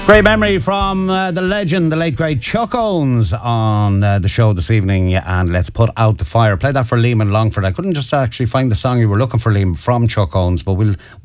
Great memory from the legend, the late great Chuck Owens on the show this evening, and Let's Put Out the Fire. Play that for Liam and Longford. I couldn't just actually find the song you were looking for, Liam, from Chuck Owens, but we'll